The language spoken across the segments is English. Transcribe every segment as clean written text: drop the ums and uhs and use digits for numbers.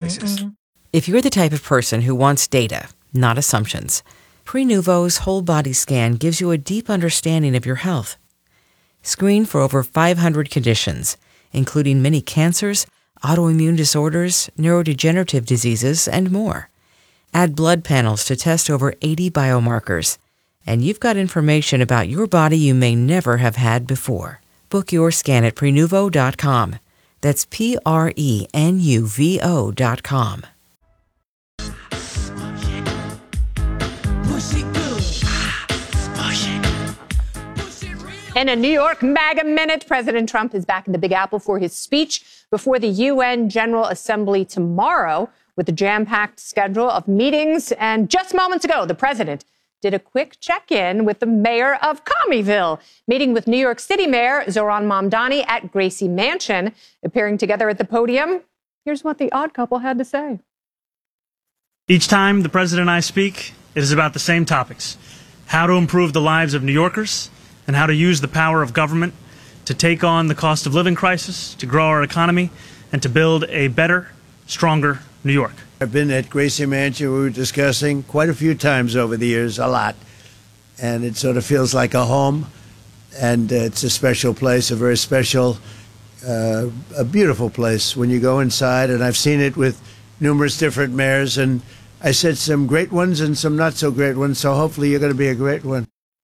crisis. If you're the type of person who wants data, not assumptions, Prenuvo's whole body scan gives you a deep understanding of your health. Screen for over 500 conditions, including many cancers, autoimmune disorders, neurodegenerative diseases, and more. Add blood panels to test over 80 biomarkers, and you've got information about your body you may never have had before. Book your scan at Prenuvo.com. That's Prenuvo.com. In a New York MAGA Minute, President Trump is back in the Big Apple for his speech before the UN General Assembly tomorrow with a jam-packed schedule of meetings. And just moments ago, the president did a quick check-in with the mayor of Commeyville, meeting with New York City Mayor Zohran Mamdani at Gracie Mansion. Appearing together at the podium, here's what the odd couple had to say. Each time the president and I speak, it is about the same topics: how to improve the lives of New Yorkers and how to use the power of government to take on the cost of living crisis, to grow our economy, and to build a better, stronger New York. I've been at Gracie Mansion. We were discussing quite a few times over the years, a lot. And it sort of feels like a home. And it's a special place, a very special, a beautiful place when you go inside. And I've seen it with numerous different mayors. And I said some great ones and some not so great ones. So hopefully you're going to be a great one.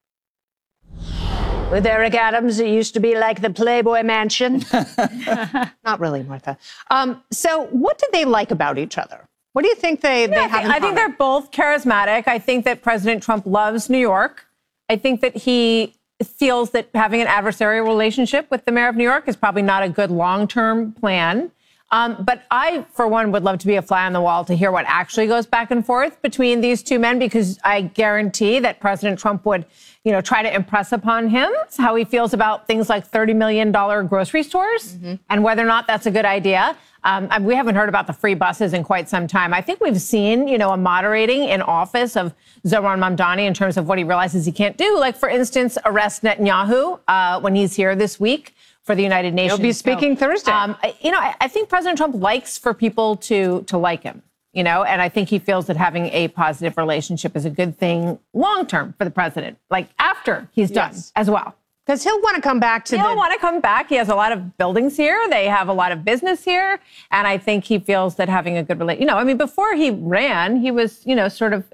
With Eric Adams, it used to be like the Playboy Mansion. Not really, Martha. So what do they like about each other? What do you think they have in common? I think they're both charismatic. I think that President Trump loves New York. I think that he feels that having an adversarial relationship with the mayor of New York is probably not a good long-term plan. But I, for one, would love to be a fly on the wall to hear what actually goes back and forth between these two men, because I guarantee that President Trump would, try to impress upon him how he feels about things like $30 million grocery stores and whether or not that's a good idea. We haven't heard about the free buses in quite some time. I think we've seen, a moderating in office of Zohran Mamdani in terms of what he realizes he can't do. Like, for instance, arrest Netanyahu when he's here this week for the United Nations. He'll be speaking Thursday. I think President Trump likes for people to like him, and I think he feels that having a positive relationship is a good thing long-term for the president, like after he's done as well. Because he'll want to come back He'll want to come back. He has a lot of buildings here. They have a lot of business here. And I think he feels that having a good relationship, before he ran, he was, sort of,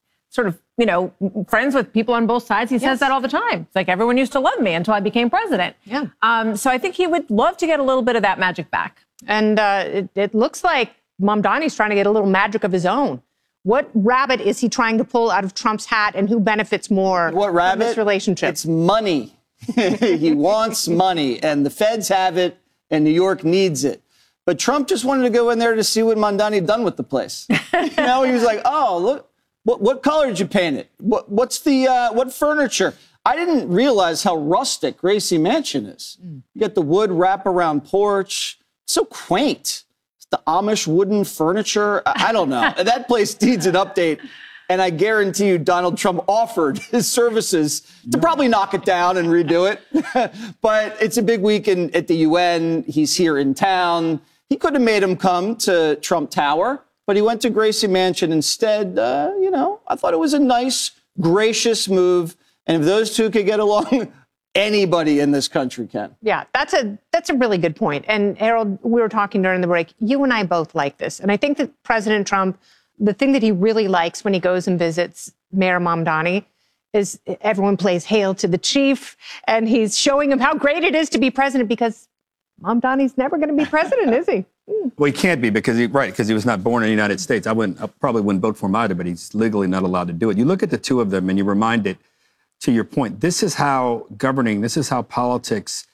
friends with people on both sides. He says that all the time. It's like, everyone used to love me until I became president. Yeah. So I think he would love to get a little bit of that magic back. And it looks like Mamdani's trying to get a little magic of his own. What rabbit is he trying to pull out of Trump's hat, and who benefits more from this relationship? It's money. He wants money, and the feds have it, and New York needs it. But Trump just wanted to go in there to see what Mamdani had done with the place. He was like, "Oh, look, what color did you paint it? What's the what furniture?" I didn't realize how rustic Gracie Mansion is. You got the wood wraparound porch, so quaint. It's the Amish wooden furniture. I don't know. That place needs an update. And I guarantee you Donald Trump offered his services to probably knock it down and redo it. But it's a big week at the UN. He's here in town. He could have made him come to Trump Tower, but he went to Gracie Mansion instead. I thought it was a nice, gracious move. And if those two could get along, anybody in this country can. Yeah, that's a really good point. And Harold, we were talking during the break. You and I both like this. And I think that President Trump, the thing that he really likes when he goes and visits Mayor Mamdani is everyone plays Hail to the Chief, and he's showing him how great it is to be president, because Mamdani's never going to be president, is he? Well, he can't be because he was not born in the United States. I probably wouldn't vote for him either, but he's legally not allowed to do it. You look at the two of them and you're reminded, to your point, this is how politics,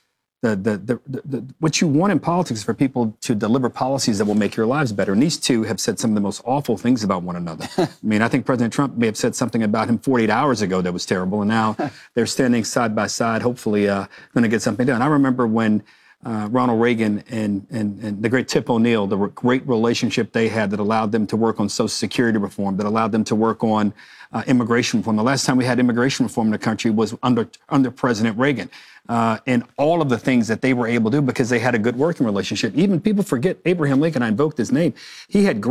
what you want in politics is for people to deliver policies that will make your lives better. And these two have said some of the most awful things about one another. I think President Trump may have said something about him 48 hours ago that was terrible. And now they're standing side by side, hopefully going to get something done. I remember when Ronald Reagan and the great Tip O'Neill, the great relationship they had that allowed them to work on Social Security reform, that allowed them to work on immigration reform. The last time we had immigration reform in the country was under President Reagan. And all of the things that they were able to do because they had a good working relationship. Even people forget Abraham Lincoln, I invoked his name. He had